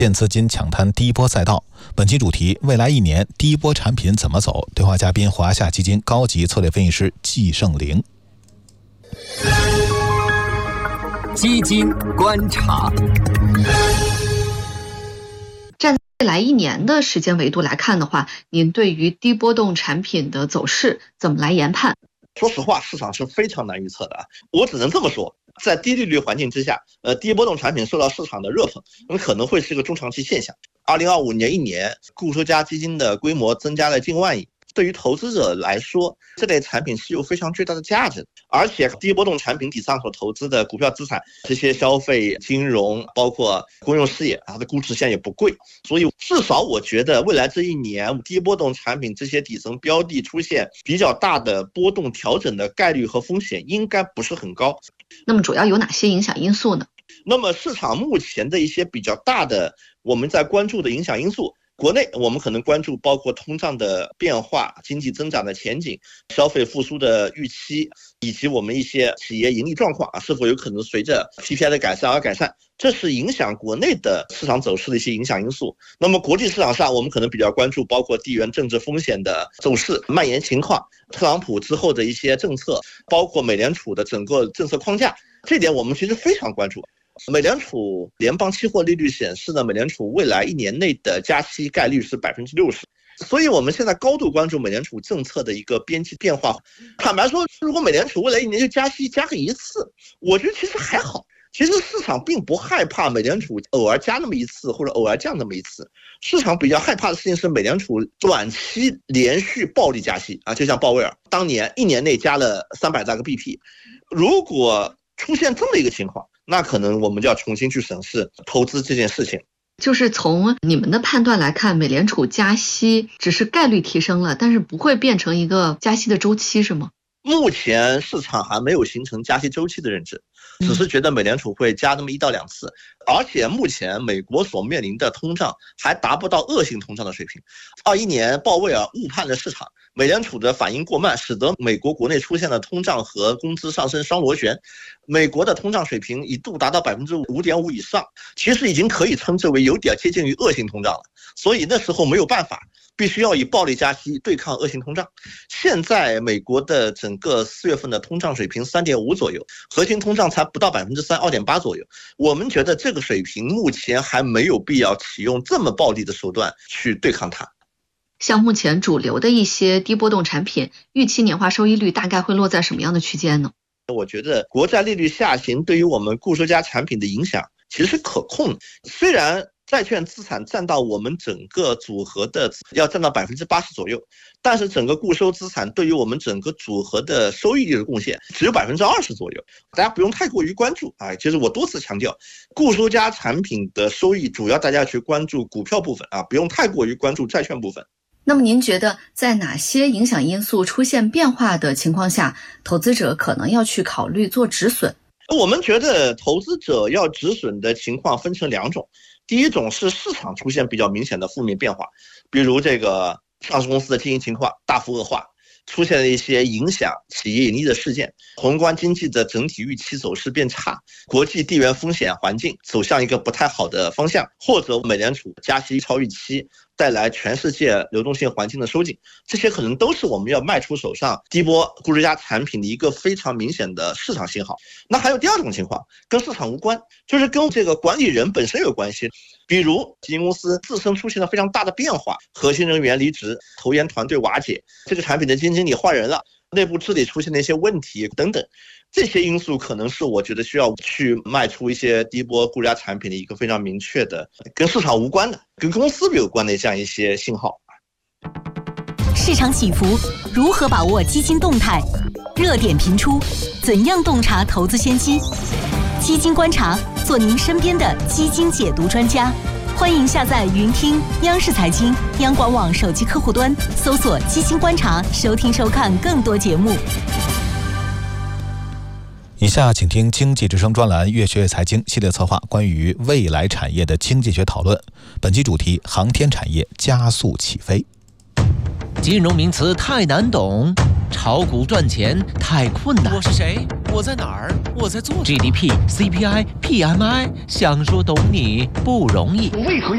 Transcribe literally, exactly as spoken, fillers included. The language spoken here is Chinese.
电资金抢滩第一波赛道，本期主题：未来一年第一波产品怎么走？对话嘉宾：华夏基金高级策略分析师季胜玲。 基金观察， 站在未来一年的时间维度来看的话，您对于低波动产品的走势怎么来研判？ 说实话，市场是非常难预测的啊！我只能这么说，在低利率环境之下，呃，低波动产品受到市场的热捧，那么可能会是一个中长期现象。二零二五年一年，固收加基金的规模增加了近万亿。对于投资者来说，这类产品是有非常巨大的价值的，而且低波动产品底上所投资的股票资产，这些消费、金融，包括公用事业，它的估值现在也不贵，所以至少我觉得未来这一年，低波动产品这些底层标的出现比较大的波动调整的概率和风险应该不是很高。 那么主要有哪些影响因素呢？ 那么市场目前的一些比较大的我们在关注的影响因素，国内我们可能关注包括通胀的变化、经济增长的前景、消费复苏的预期，以及我们一些企业盈利状况啊，是否有可能随着 P P I 的改善而改善，这是影响国内的市场走势的一些影响因素。那么国际市场上，我们可能比较关注包括地缘政治风险的走势、蔓延情况、特朗普之后的一些政策，包括美联储的整个政策框架，这点我们其实非常关注。美联储联邦期货利率显示呢，美联储未来一年内的加息概率是 百分之六十， 所以我们现在高度关注美联储政策的一个边际变化。坦白说，如果美联储未来一年就加息加个一次，我觉得其实还好。其实市场并不害怕美联储偶尔加那么一次或者偶尔降那么一次，市场比较害怕的事情是美联储短期连续暴力加息啊，就像鲍威尔当年一年内加了三百大个 B P， 如果出现这么一个情况，那可能我们就要重新去审视投资这件事情。 就是从你们的判断来看，美联储加息只是概率提升了，但是不会变成一个加息的周期，是吗？ 目前市场还没有形成加息周期的认知，只是觉得美联储会加那么一到两次，而且目前美国所面临的通胀还达不到恶性通胀的水平。二一年鲍威尔误判了市场，美联储的反应过慢，使得美国国内出现了通胀和工资上升双螺旋，美国的通胀水平一度达到 百分之五点五 以上，其实已经可以称之为有点接近于恶性通胀了。所以那时候没有办法，必须要以暴力加息对抗恶性通胀。现在美国的整个四月份的通胀水平 三点五 左右，核心通胀才不到 百分之三， 二点八 左右。我们觉得这个水平目前还没有必要启用这么暴力的手段去对抗它。 像目前主流的一些低波动产品，预期年化收益率大概会落在什么样的区间呢？ 我觉得国债利率下行对于我们固收加产品的影响其实是可控的，虽然债券资产占到我们整个组合的要占到 百分之八十 左右，但是整个固收资产对于我们整个组合的收益率的贡献只有 百分之二十 左右，大家不用太过于关注啊。其实我多次强调，固收加产品的收益主要大家去关注股票部分啊，不用太过于关注债券部分。 那么您觉得在哪些影响因素出现变化的情况下，投资者可能要去考虑做止损？ 我们觉得投资者要止损的情况分成两种，第一种是市场出现比较明显的负面变化，比如这个上市公司的经营情况大幅恶化，出现了一些影响企业盈利的事件，宏观经济的整体预期走势变差，国际地缘风险环境走向一个不太好的方向，或者美联储加息超预期带来全世界流动性环境的收紧，这些可能都是我们要卖出手上低波固收加产品的一个非常明显的市场信号。那还有第二种情况，跟市场无关，就是跟这个管理人本身有关系，比如基金公司自身出现了非常大的变化，核心人员离职，投研团队瓦解，这个产品的基金经理换人了，内部治理出现了一些问题等等，这些因素可能是我觉得需要去卖出一些低波固收加产品的一个非常明确的跟市场无关的跟公司有关的这样一些信号。 市场起伏，如何把握基金动态？热点频出，怎样洞察投资先机？基金观察，做您身边的基金解读专家。欢迎下载云听央视财经、央广网手机客户端，搜索基金观察，收听收看更多节目。 以下请听经济之声专栏越学越财经系列策划关于未来产业的经济学讨论，本期主题：航天产业加速起飞。 金融名词太难懂，炒股赚钱太困难。 我是谁？我在哪儿？我在做什么 ？G D P、C P I、P M I， 想说懂你不容易。 我为何要